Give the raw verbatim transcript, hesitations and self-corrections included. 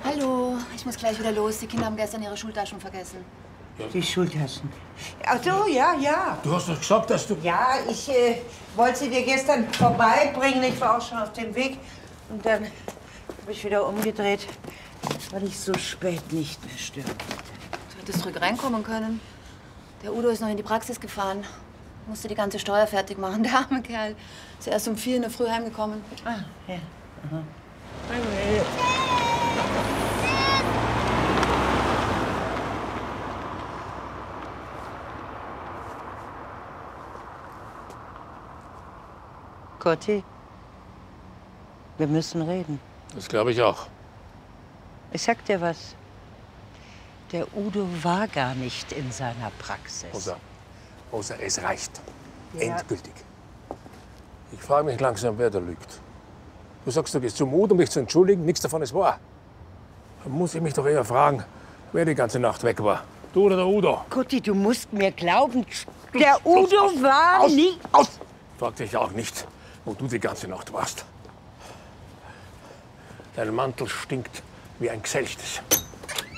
Hallo, ich muss gleich wieder los. Die Kinder haben gestern ihre Schultaschen vergessen. Die Schultaschen. Ach so, ja, ja. Du hast doch gesagt, dass du... Ja, ich äh, wollte sie dir gestern vorbeibringen. Ich war auch schon auf dem Weg. Und dann habe ich wieder umgedreht, weil ich so spät nicht mehr stören wollte. Du hättest zurück reinkommen können. Der Udo ist noch in die Praxis gefahren. Musste die ganze Steuer fertig machen, der arme Kerl. Ist erst um vier in der Früh heimgekommen. Ah, ja. Aha. Cotti, wir müssen reden. Das glaube ich auch. Ich sag dir was. Der Udo war gar nicht in seiner Praxis. Rosa, Rosa, es reicht. Ja. Endgültig. Ich frage mich langsam, wer da lügt. Du sagst, du gehst zum Udo, um mich zu entschuldigen. Nichts davon ist wahr. Dann muss ich mich doch eher fragen, wer die ganze Nacht weg war. Du oder der Udo? Cotti, du musst mir glauben, der Udo aus, war aus, nie... Aus! Frag dich auch nicht, wo du die ganze Nacht warst. Dein Mantel stinkt wie ein Geselchtes.